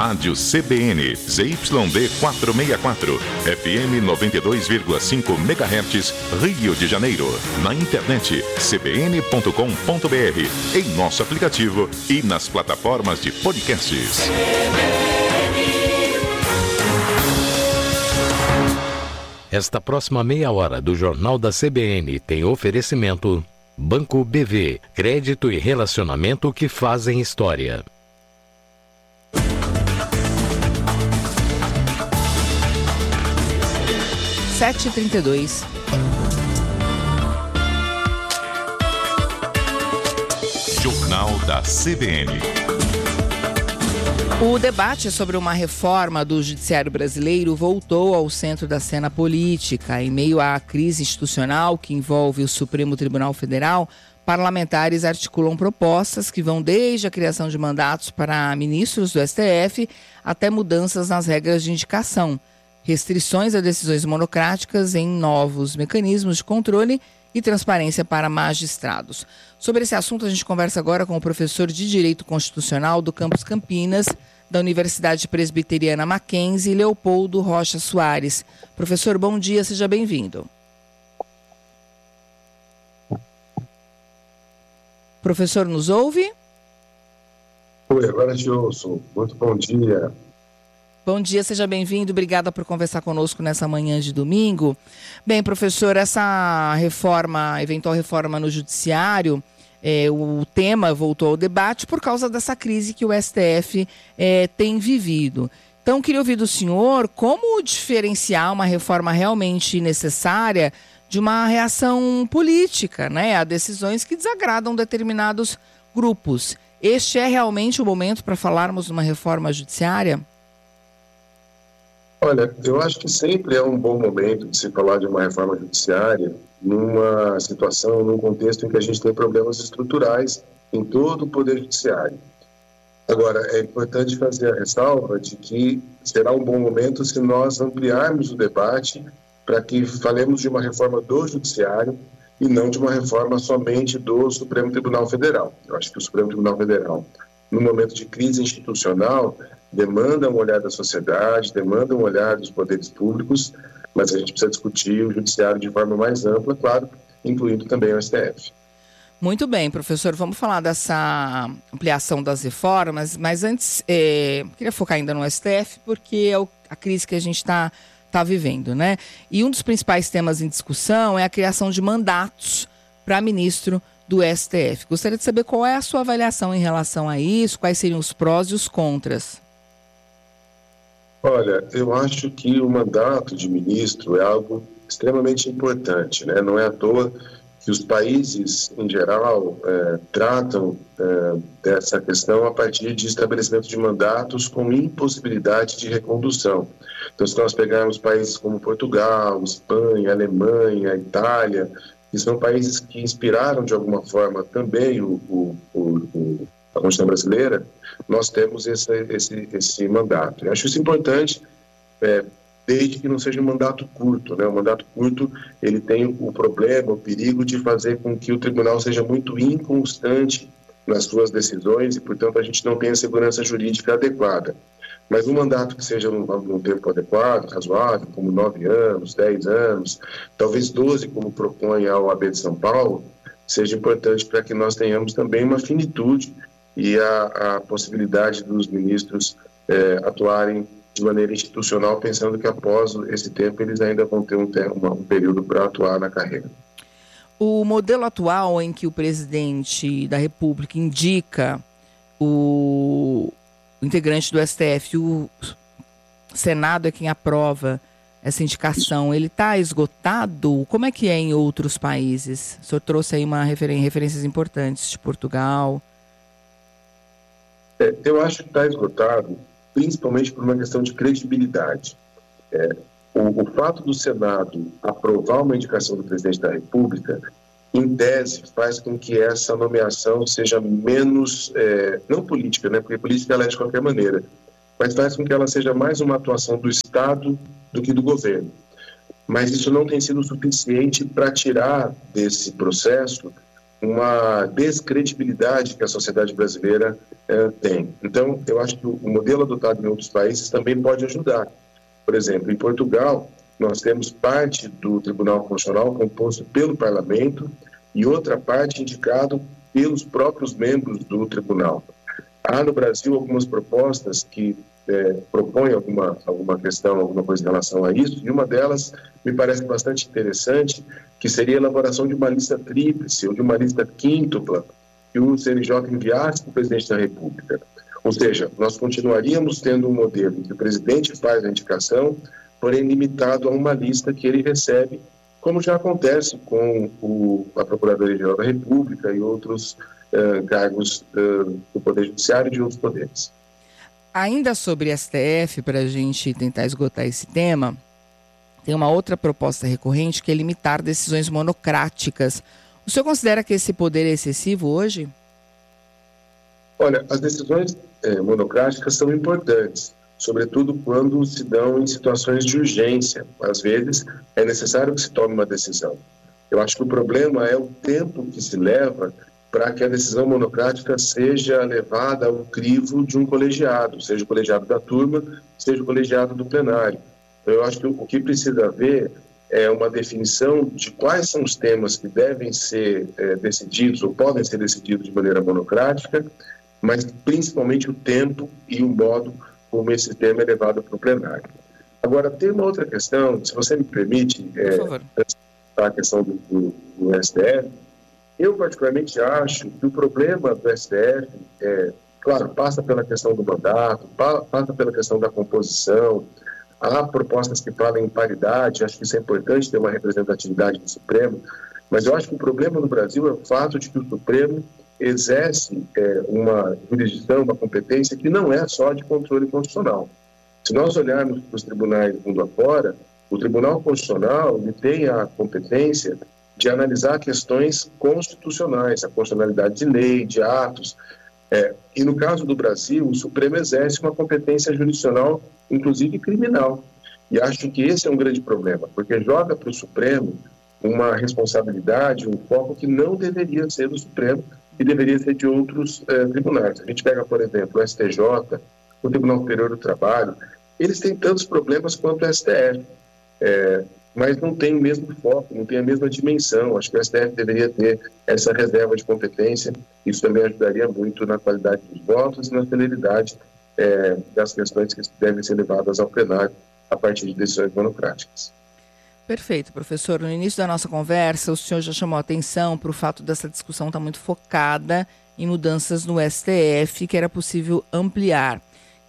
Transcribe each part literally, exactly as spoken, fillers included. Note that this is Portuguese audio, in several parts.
Rádio C B N, Z Y D quatrocentos e sessenta e quatro, F M noventa e dois vírgula cinco megahertz, Rio de Janeiro. Na internet, c b n ponto com ponto b r, em nosso aplicativo e nas plataformas de podcasts. Esta próxima meia hora do Jornal da C B N tem oferecimento Banco B V, crédito e relacionamento que fazem história. sete e trinta e dois. Jornal da C B N. O debate sobre uma reforma do judiciário brasileiro voltou ao centro da cena política. Em meio à crise institucional que envolve o Supremo Tribunal Federal, parlamentares articulam propostas que vão desde a criação de mandatos para ministros do S T F até mudanças nas regras de indicação, restrições a decisões monocráticas em novos mecanismos de controle e transparência para magistrados. Sobre esse assunto, a gente conversa agora com o professor de Direito Constitucional do Campus Campinas, da Universidade Presbiteriana Mackenzie, Leopoldo Rocha Soares. Professor, bom dia, seja bem-vindo. Professor, nos ouve? Oi, agora te ouço. Muito bom dia. Bom dia, seja bem-vindo. Obrigada por conversar conosco nessa manhã de domingo. Bem, professor, essa reforma, eventual reforma no judiciário, é, o tema voltou ao debate por causa dessa crise que o S T F é, tem vivido. Então, queria ouvir do senhor como diferenciar uma reforma realmente necessária de uma reação política, né, a decisões que desagradam determinados grupos. Este é realmente o momento para falarmos de uma reforma judiciária? Olha, eu acho que sempre é um bom momento de se falar de uma reforma judiciária numa situação, num contexto em que a gente tem problemas estruturais em todo o Poder Judiciário. Agora, é importante fazer a ressalva de que será um bom momento se nós ampliarmos o debate para que falemos de uma reforma do Judiciário e não de uma reforma somente do Supremo Tribunal Federal. Eu acho que o Supremo Tribunal Federal, no momento de crise institucional, demanda um olhar da sociedade, demanda um olhar dos poderes públicos, mas a gente precisa discutir o judiciário de forma mais ampla, claro, incluindo também o S T F. Muito bem, professor, vamos falar dessa ampliação das reformas, mas antes, é, queria focar ainda no S T F, porque é o, a crise que a gente está tá vivendo, né? E um dos principais temas em discussão é a criação de mandatos para ministro do S T F. Gostaria de saber qual é a sua avaliação em relação a isso, quais seriam os prós e os contras. Olha, eu acho que o mandato de ministro é algo extremamente importante, né? Não é à toa que os países, em geral, é, tratam é, dessa questão a partir de estabelecimento de mandatos com impossibilidade de recondução. Então, se nós pegarmos países como Portugal, Espanha, Alemanha, Itália, que são países que inspiraram de alguma forma também o, o, o, a Constituição brasileira, nós temos esse, esse, esse mandato. Eu acho isso importante, é, desde que não seja um mandato curto, né? O mandato curto, ele tem o problema, o perigo de fazer com que o tribunal seja muito inconstante nas suas decisões e, portanto, a gente não tenha segurança jurídica adequada. Mas um mandato que seja num, num tempo adequado, razoável, como nove anos, dez anos, talvez doze, como propõe a O A B de São Paulo, seja importante para que nós tenhamos também uma finitude e a, a possibilidade dos ministros é, atuarem de maneira institucional, pensando que após esse tempo eles ainda vão ter um, tempo, um período para atuar na carreira. O modelo atual em que o presidente da República indica o, o integrante do S T F, o Senado é quem aprova essa indicação, ele está esgotado? Como é que é em outros países? O senhor trouxe aí uma referen- referências importantes de Portugal. É, eu acho que está esgotado, principalmente por uma questão de credibilidade. É, o, o fato do Senado aprovar uma indicação do presidente da República, em tese, faz com que essa nomeação seja menos, é, não política, né, porque política ela é de qualquer maneira, mas faz com que ela seja mais uma atuação do Estado do que do governo. Mas isso não tem sido suficiente para tirar desse processo uma descredibilidade que a sociedade brasileira eh, tem. Então, eu acho que o modelo adotado em outros países também pode ajudar. Por exemplo, em Portugal, nós temos parte do Tribunal Constitucional composto pelo Parlamento e outra parte indicado pelos próprios membros do Tribunal. Há no Brasil algumas propostas que é, propõem alguma, alguma questão, alguma coisa em relação a isso, e uma delas me parece bastante interessante, que seria a elaboração de uma lista tríplice ou de uma lista quíntupla que o C N J enviasse para o presidente da República. Ou seja, nós continuaríamos tendo um modelo em que o presidente faz a indicação, porém limitado a uma lista que ele recebe, como já acontece com o, a Procuradoria-Geral da República e outros uh, cargos uh, do Poder Judiciário e de outros poderes. Ainda sobre S T F, para a gente tentar esgotar esse tema, tem uma outra proposta recorrente que é limitar decisões monocráticas. O senhor considera que esse poder é excessivo hoje? Olha, as decisões eh, monocráticas são importantes, sobretudo quando se dão em situações de urgência. Às vezes, é necessário que se tome uma decisão. Eu acho que o problema é o tempo que se leva para que a decisão monocrática seja levada ao crivo de um colegiado, seja o colegiado da turma, seja o colegiado do plenário. Então, eu acho que o que precisa haver é uma definição de quais são os temas que devem ser é, decididos ou podem ser decididos de maneira monocrática, mas principalmente o tempo e o modo como esse tema é levado para o plenário. Agora, tem uma outra questão, se você me permite, é, a questão do, do, do S T F. Eu, particularmente, acho que o problema do S T F, é, claro, passa pela questão do mandato, pa, passa pela questão da composição. Há propostas que falam em paridade, acho que isso é importante, ter uma representatividade do Supremo, mas eu acho que o problema no Brasil é o fato de que o Supremo exerce é, uma jurisdição, uma competência que não é só de controle constitucional. Se nós olharmos para os tribunais mundo afora, o Tribunal Constitucional ele tem a competência de analisar questões constitucionais, a constitucionalidade de lei, de atos. É, e no caso do Brasil, o Supremo exerce uma competência jurisdicional, inclusive criminal. E acho que esse é um grande problema, porque joga para o Supremo uma responsabilidade, um foco que não deveria ser do Supremo e deveria ser de outros é, tribunais. A gente pega, por exemplo, o S T J, o Tribunal Superior do Trabalho, eles têm tantos problemas quanto o S T F. É, mas não tem o mesmo foco, não tem a mesma dimensão. Acho que o S T F deveria ter essa reserva de competência. Isso também ajudaria muito na qualidade dos votos e na celeridade é, das questões que devem ser levadas ao plenário a partir de decisões monocráticas. Perfeito, professor. No início da nossa conversa, o senhor já chamou a atenção para o fato dessa discussão estar muito focada em mudanças no S T F, que era possível ampliar.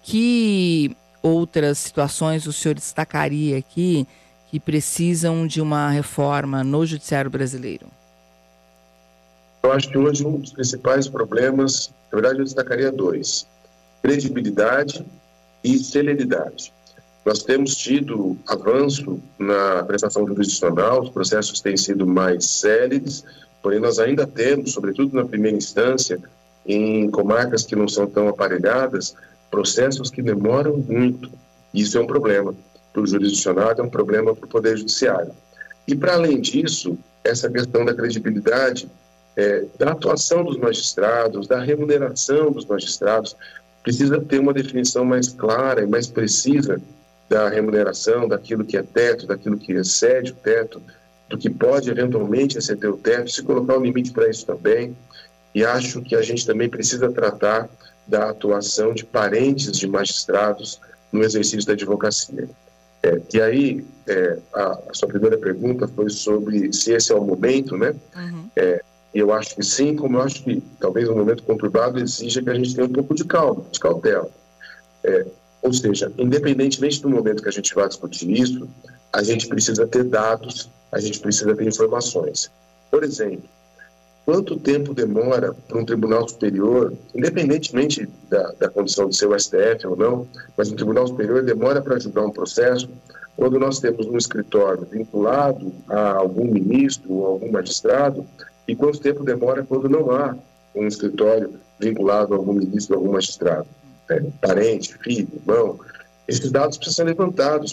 Que outras situações o senhor destacaria aqui que precisam de uma reforma no judiciário brasileiro? Eu acho que hoje um dos principais problemas, na verdade eu destacaria dois: credibilidade e celeridade. Nós temos tido avanço na prestação jurisdicional, os processos têm sido mais céleres, porém nós ainda temos, sobretudo na primeira instância, em comarcas que não são tão aparelhadas, processos que demoram muito. Isso é um problema para o jurisdicionado, é um problema para o Poder Judiciário. E, para além disso, essa questão da credibilidade, é, da atuação dos magistrados, da remuneração dos magistrados, precisa ter uma definição mais clara e mais precisa da remuneração, daquilo que é teto, daquilo que excede o teto, do que pode eventualmente exceder o teto, se colocar um limite para isso também. E acho que a gente também precisa tratar da atuação de parentes de magistrados no exercício da advocacia. É, e aí, é, a, a sua primeira pergunta foi sobre se esse é o momento, né? Uhum. É, eu acho que sim, como eu acho que talvez um momento conturbado exija que a gente tenha um pouco de calma, de cautela. É, ou seja, independentemente do momento que a gente vai discutir isso, a gente precisa ter dados, a gente precisa ter informações. Por exemplo, quanto tempo demora para um tribunal superior, independentemente da, da condição de ser o S T F ou não, mas um tribunal superior demora para julgar um processo, quando nós temos um escritório vinculado a algum ministro ou algum magistrado, e quanto tempo demora quando não há um escritório vinculado a algum ministro ou algum magistrado, é, parente, filho, irmão. Esses dados precisam ser levantados,